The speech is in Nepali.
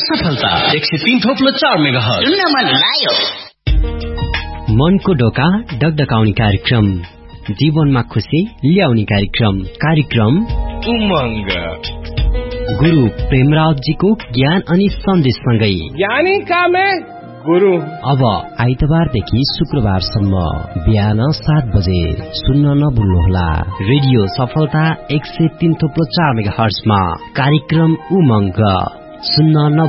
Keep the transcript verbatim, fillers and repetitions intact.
सफलता एक सय तीन थोप्लो चार मेगाहर्ज सुन्न मन लाग्यो। मनको ढोका डगडगाउने कार्यक्रम, जीवनमा खुशी ल्याउने कार्यक्रम कार्यक्रम उमंग। गुरु प्रेमराजजीको ज्ञान अनि सन्देशसँगै ज्ञानी कामे गुरु। अब आइतबारदेखि शुक्रबारसम्म बिहान सात बजे सुन्न नभुल्नुहोला। रेडियो सफलता एक सय तीन थोप्लो चार मेगाहर्जमा कार्यक्रम उमंग सुन्न